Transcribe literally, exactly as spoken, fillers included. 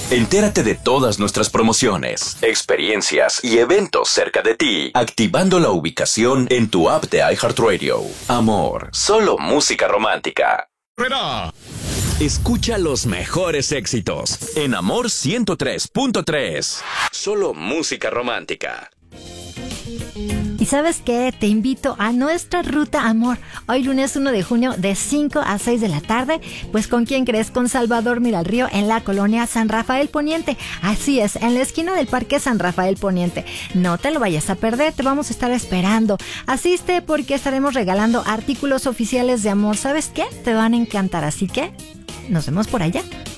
Entérate de todas nuestras promociones, experiencias y eventos cerca de ti, activando la ubicación en tu app de iHeartRadio. Amor, solo música romántica. Escucha los mejores éxitos en Amor ciento tres punto tres. Solo música romántica. ¿Y sabes qué? Te invito a nuestra ruta amor. Hoy lunes uno de junio de cinco a seis de la tarde. Pues ¿con quién crees? Con Salvador Miralrío en la colonia San Rafael Poniente. Así es, en la esquina del Parque San Rafael Poniente. No te lo vayas a perder, te vamos a estar esperando. Asiste porque estaremos regalando artículos oficiales de amor. ¿Sabes qué? Te van a encantar, así que nos vemos por allá.